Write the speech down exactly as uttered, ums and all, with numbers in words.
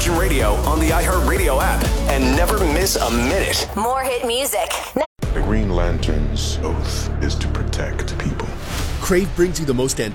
Virgin Radio on the iHeartRadio app and never miss a minute. More hit music. The Green Lantern's oath is to protect people. Crave brings you the most